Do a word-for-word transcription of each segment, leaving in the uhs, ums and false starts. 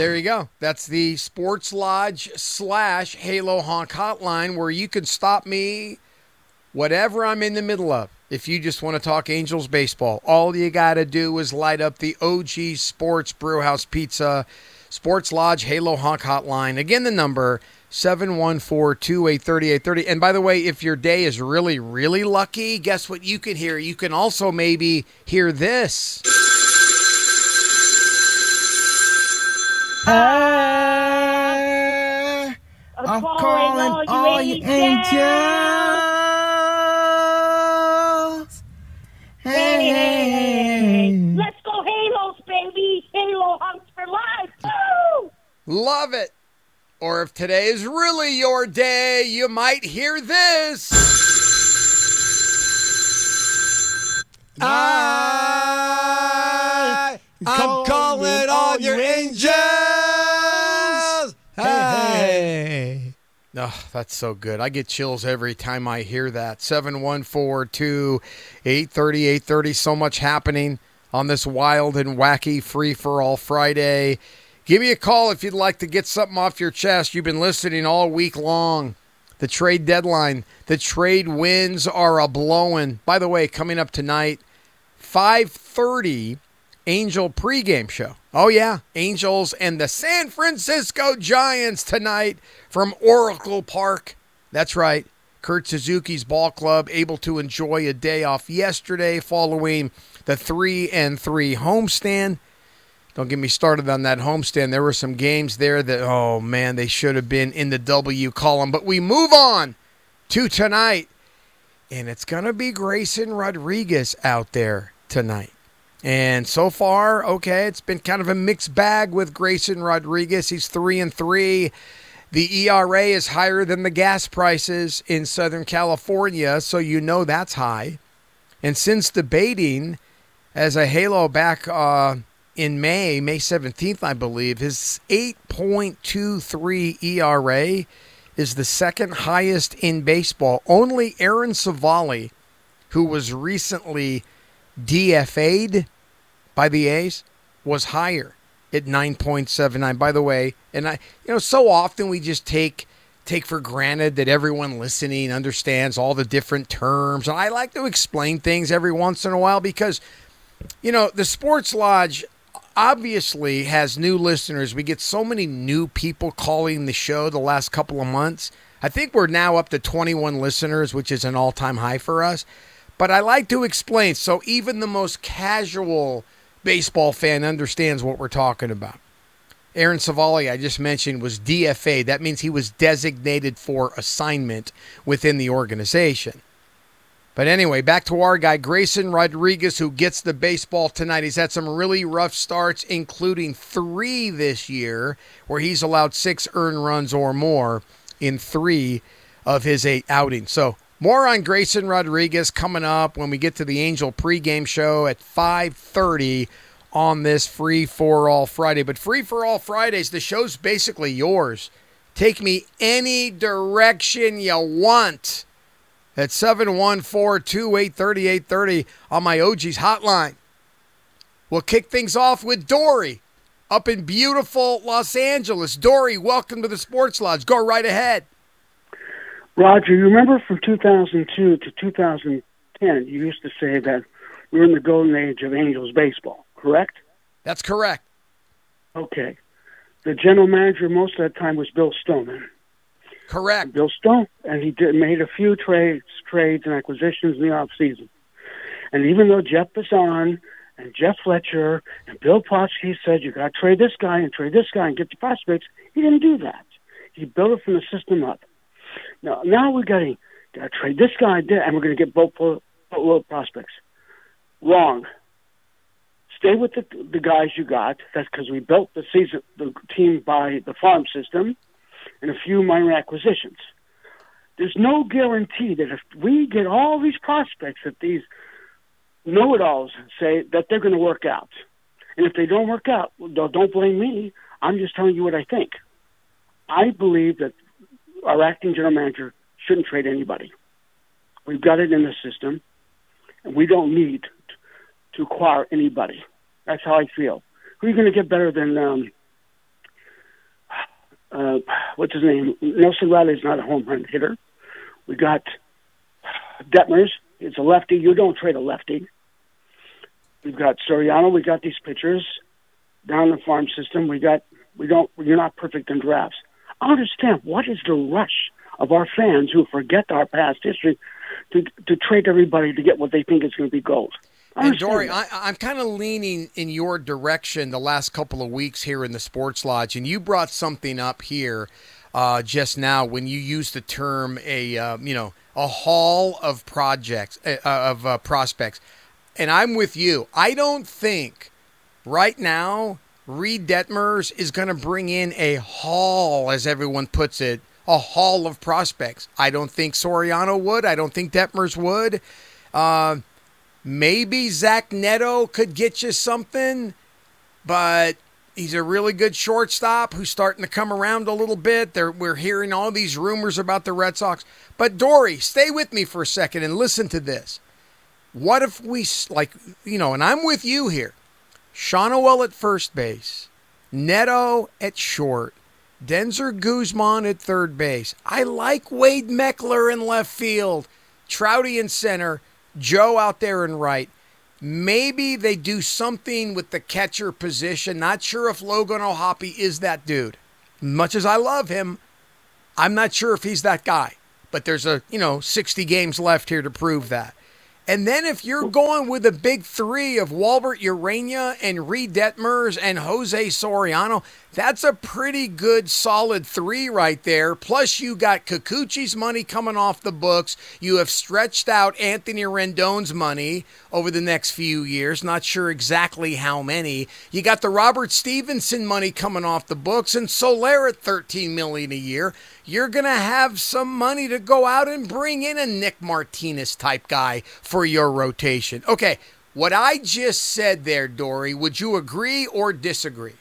There you go. That's the Sports Lodge slash Halo Honk hotline where you can stop me whatever I'm in the middle of. If you just want to talk Angels baseball, all you got to do is light up the O G Sports Brewhouse Pizza Sports Lodge Halo Honk hotline. Again, the number seven one four, two eight three oh, eight three oh. And by the way, if your day is really, really lucky, guess what you can hear? You can also maybe hear this. Hey, I'm calling all you angels. Hey, hey, let's go Halos, baby. Halo Hunks for life. Woo! Love it. Or if today is really your day, you might hear this. I, I'm calling all your angels. Hey, hey. Oh, that's so good. I get chills every time I hear that. seven one four, two eight three oh, eight three oh. So much happening on this wild and wacky free-for-all Friday. Give me a call if you'd like to get something off your chest. You've been listening all week long. The trade deadline, the trade winds are a-blowing. By the way, coming up tonight, five thirty, Angel pregame show. Oh, yeah, Angels and the San Francisco Giants tonight from Oracle Park. That's right, Kurt Suzuki's ball club able to enjoy a day off yesterday following the three and three homestand. Don't get me started on that homestand. There were some games there that, oh, man, they should have been in the W column. But we move on to tonight, and it's going to be Grayson Rodriguez out there tonight. And so far, okay, it's been kind of a mixed bag with Grayson Rodriguez. He's three and three. The E R A is higher than the gas prices in Southern California, so you know that's high. And since debating as a Halo back uh, in May, May seventeenth, I believe, his eight point two three E R A is the second highest in baseball. Only Aaron Savali, who was recently D F A'd by the A's, was higher at nine point seven nine. By the way, and I, you know, so often we just take take for granted that everyone listening understands all the different terms. And I like to explain things every once in a while because, you know, the Sports Lodge obviously has new listeners. We get so many new people calling the show the last couple of months. I think we're now up to twenty-one listeners, which is an all-time high for us. But I like to explain so even the most casual baseball fan understands what we're talking about. Aaron Savali, I just mentioned, was D F A. That means he was designated for assignment within the organization. But anyway, back to our guy, Grayson Rodriguez, who gets the baseball tonight. He's had some really rough starts, including three this year, where he's allowed six earned runs or more in three of his eight outings. So more on Grayson Rodriguez coming up when we get to the Angel pregame show at five thirty on this Free For All Friday. But Free For All Fridays, the show's basically yours. Take me any direction you want at seven one four, two eight three oh, eight three oh on my O G's hotline. We'll kick things off with Dory up in beautiful Los Angeles. Dory, welcome to the Sports Lodge. Go right ahead. Roger, you remember from two thousand two to two thousand ten, you used to say that we were in the golden age of Angels baseball, correct? That's correct. Okay. The general manager most of that time was Bill Stoneman. Correct. Bill Stone, and he did, made a few trades, trades and acquisitions in the offseason. And even though Jeff Passan and Jeff Fletcher and Bill Potsky said, you got to trade this guy and trade this guy and get the prospects, he didn't do that. He built it from the system up. Now, now we're getting, got to trade this guy, and we're going to get both low prospects. Wrong. Stay with the, the guys you got. That's because we built the season, the team by the farm system and a few minor acquisitions. There's no guarantee that if we get all these prospects that these know-it-alls say that they're going to work out. And if they don't work out, well, don't blame me. I'm just telling you what I think. I believe that our acting general manager shouldn't trade anybody. We've got it in the system, and we don't need to acquire anybody. That's how I feel. Who are you going to get better than um, uh, what's his name? Nelson Riley's not a home run hitter. We got Detmers. It's a lefty. You don't trade a lefty. We've got Soriano. We got these pitchers down the farm system. We got. We don't. You're not perfect in drafts. I understand. What is the rush of our fans who forget our past history to to trade everybody to get what they think is going to be gold? And Dory, I, I'm kind of leaning in your direction the last couple of weeks here in the Sports Lodge, and you brought something up here uh, just now when you used the term a uh, you know a hall of projects uh, of uh, prospects, and I'm with you. I don't think right now Reed Detmers is going to bring in a haul, as everyone puts it, a haul of prospects. I don't think Soriano would. I don't think Detmers would. Uh, Maybe Zach Neto could get you something, but he's a really good shortstop who's starting to come around a little bit. They're, we're hearing all these rumors about the Red Sox. But, Dory, stay with me for a second and listen to this. What if we, like, you know, and I'm with you here. Shawnoel at first base, Neto at short, Denzer Guzman at third base. I like Wade Meckler in left field, Trouty in center, Joe out there in right. Maybe they do something with the catcher position. Not sure if Logan O'Hoppe is that dude. Much as I love him, I'm not sure if he's that guy. But there's a, you know, sixty games left here to prove that. And then if you're going with a big three of Walbert Urania and Reed Detmers and Jose Soriano, that's a pretty good solid three right there. Plus you got Kikuchi's money coming off the books. You have stretched out Anthony Rendon's money over the next few years. Not sure exactly how many. You got the Robert Stevenson money coming off the books and Soler at thirteen million dollars a year. You're going to have some money to go out and bring in a Nick Martinez type guy for your rotation. Okay, what I just said there, Dory, would you agree or disagree?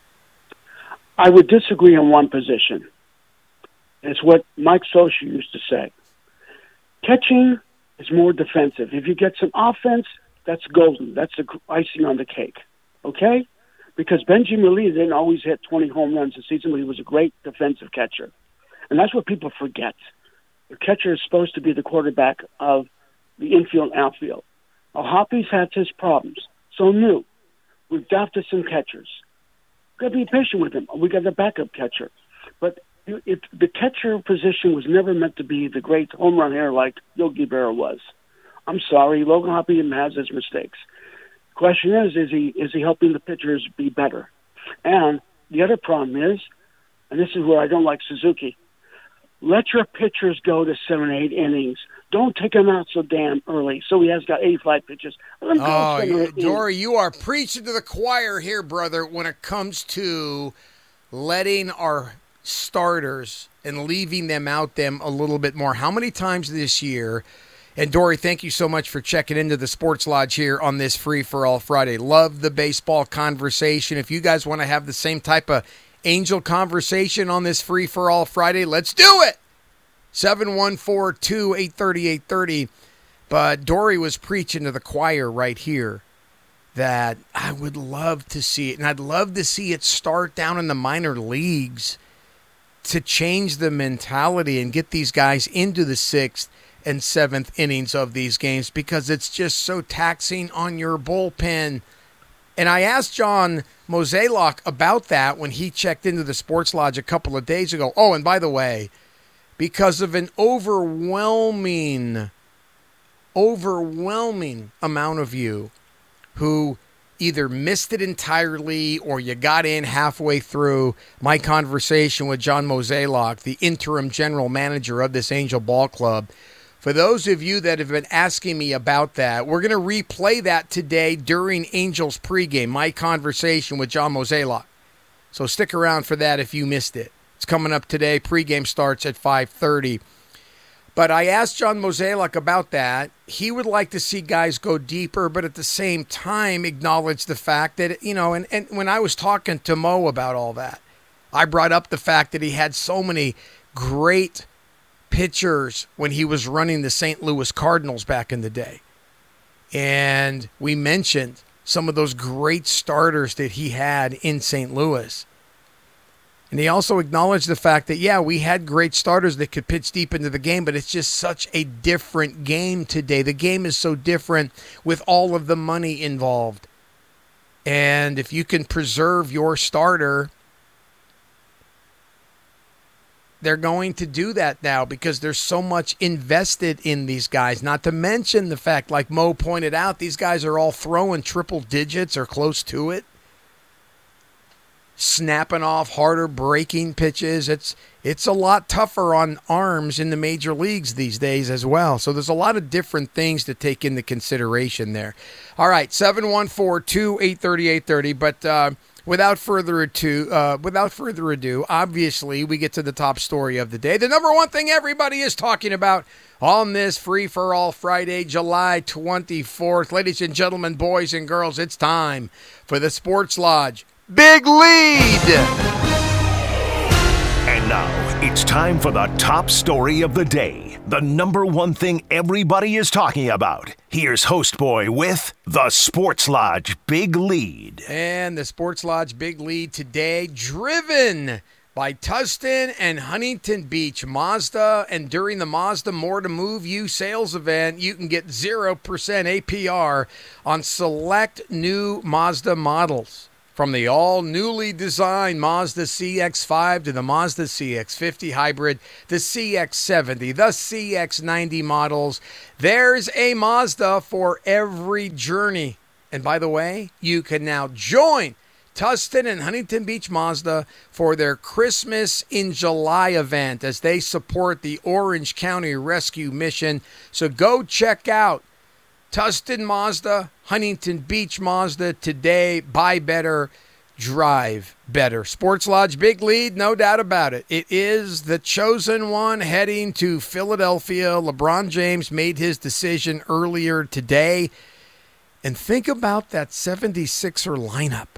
I would disagree on one position. It's what Mike Scioscia used to say. Catching is more defensive. If you get some offense, that's golden. That's the icing on the cake. Okay? Because Benji Molina didn't always hit twenty home runs a season, but he was a great defensive catcher. And that's what people forget. The catcher is supposed to be the quarterback of the infield and outfield. O'Hoppe's had his problems. So new. We've drafted some catchers. We've got to be patient with him. We got a backup catcher. But it, the catcher position was never meant to be the great home run hitter like Yogi Berra was. I'm sorry, Logan O'Hoppe has his mistakes. The question is, is he is he helping the pitchers be better? And the other problem is, and this is where I don't like Suzuki, let your pitchers go to seven, eight innings. Don't take him out so damn early. So he has got eighty-five pitches. Let him go oh, seven, eight Dory, you are preaching to the choir here, brother, when it comes to letting our starters and leaving them out them a little bit more. How many times this year? And Dory, thank you so much for checking into the Sports Lodge here on this Free for All Friday. Love the baseball conversation. If you guys want to have the same type of Angel conversation on this Free for All Friday, let's do it. seven one four, two, eight three zero, eight three zero. But Dory was preaching to the choir right here that I would love to see it, and I'd love to see it start down in the minor leagues to change the mentality and get these guys into the sixth and seventh innings of these games, because it's just so taxing on your bullpen. And I asked John Mozeliak about that when he checked into the Sports Lodge a couple of days ago. Oh, and by the way, because of an overwhelming, overwhelming amount of you who either missed it entirely or you got in halfway through my conversation with John Mozeliak, the interim general manager of this Angel Ball Club, for those of you that have been asking me about that, we're going to replay that today during Angels pregame, my conversation with John Mozeliak. So stick around for that if you missed it. It's coming up today. Pregame starts at five thirty. But I asked John Mozeliak about that. He would like to see guys go deeper, but at the same time acknowledge the fact that, you know, and, and when I was talking to Mo about all that, I brought up the fact that he had so many great pitchers when he was running the Saint Louis Cardinals back in the day. And we mentioned some of those great starters that he had in Saint Louis. And he also acknowledged the fact that, yeah, we had great starters that could pitch deep into the game, but it's just such a different game today. The game is so different with all of the money involved. And if you can preserve your starter, they're going to do that now because there's so much invested in these guys. Not to mention the fact, like Mo pointed out, these guys are all throwing triple digits or close to it. Snapping off harder breaking pitches. It's it's a lot tougher on arms in the major leagues these days as well. So there's a lot of different things to take into consideration there. All right, seven one four, two eight three zero, eight three zero. But uh, without further ado, uh, without further ado, obviously we get to the top story of the day. The number one thing everybody is talking about on this Free for All Friday, July twenty-fourth. Ladies and gentlemen, boys and girls, it's time for the Sports Lodge Big Lead. And now it's time for the top story of the day. The number one thing everybody is talking about. Here's Host Boy with the Sports Lodge Big Lead. And the Sports Lodge Big Lead today, driven by Tustin and Huntington Beach Mazda. And during the Mazda More to Move You sales event, you can get zero percent A P R on select new Mazda models. From the all-newly designed Mazda C X five to the Mazda C X fifty hybrid, the C X seventy, the C X ninety models, there's a Mazda for every journey. And by the way, you can now join Tustin and Huntington Beach Mazda for their Christmas in July event as they support the Orange County Rescue Mission. So go check out Tustin Mazda, Huntington Beach Mazda today. Buy better, drive better. Sports Lodge Big Lead, no doubt about it. It is the chosen one heading to Philadelphia. LeBron James made his decision earlier today. And think about that seventy-sixer lineup.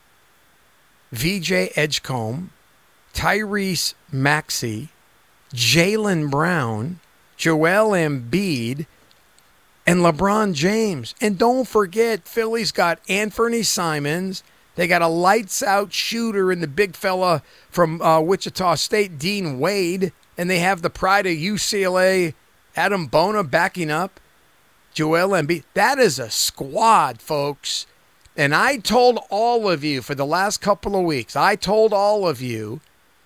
V J Edgecombe, Tyrese Maxey, Jaylen Brown, Joel Embiid, and LeBron James. And don't forget, Philly's got Anthony Simons. They got a lights-out shooter in the big fella from uh, Wichita State, Dean Wade. And they have the pride of U C L A, Adam Bona, backing up. Joel Embiid. That is a squad, folks. And I told all of you for the last couple of weeks, I told all of you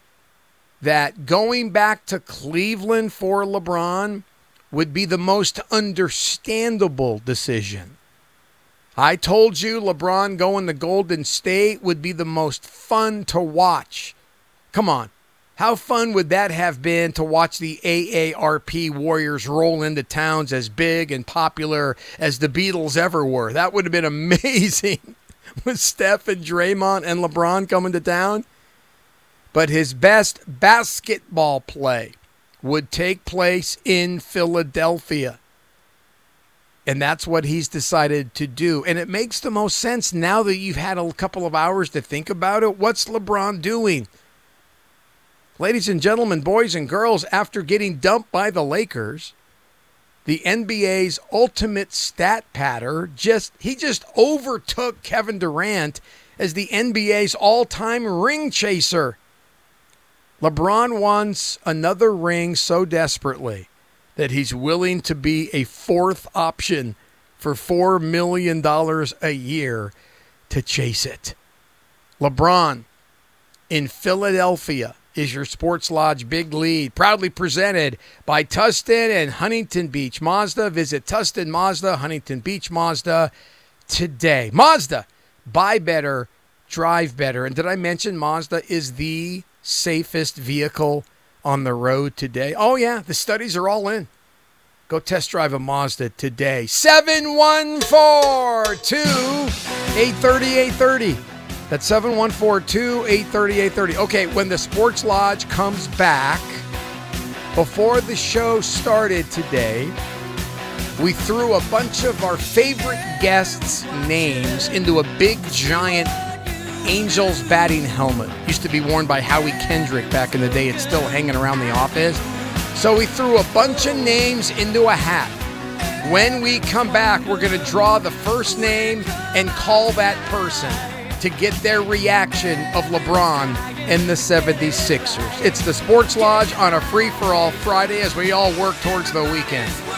that going back to Cleveland for LeBron would be the most understandable decision. I told you LeBron going to Golden State would be the most fun to watch. Come on. How fun would that have been to watch the A A R P Warriors roll into towns as big and popular as the Beatles ever were? That would have been amazing with Steph and Draymond and LeBron coming to town. But his best basketball play would take place in Philadelphia. And that's what he's decided to do. And it makes the most sense now that you've had a couple of hours to think about it. What's LeBron doing? Ladies and gentlemen, boys and girls, after getting dumped by the Lakers, the N B A's ultimate stat patter, just he just overtook Kevin Durant as the N B A's all-time ring chaser. LeBron wants another ring so desperately that he's willing to be a fourth option for four million dollars a year to chase it. LeBron in Philadelphia is your Sports Lodge Big Lead, proudly presented by Tustin and Huntington Beach Mazda. Visit Tustin Mazda, Huntington Beach Mazda today. Mazda, buy better, drive better. And did I mention Mazda is the safest vehicle on the road today? Oh, yeah, the studies are all in. Go test drive a Mazda today. seven one four, two eight three zero, eight three zero. That's seven one four, two eight three zero, eight three zero. Okay, when the Sports Lodge comes back, before the show started today, we threw a bunch of our favorite guests' names into a big, giant Angels batting helmet. Used to be worn by Howie Kendrick back in the day. It's still hanging around the office. So we threw a bunch of names into a hat. When we come back, we're going to draw the first name and call that person. to get their reaction of LeBron and the seventy-sixers. It's the Sports Lodge on a free-for-all Friday as we all work towards the weekend.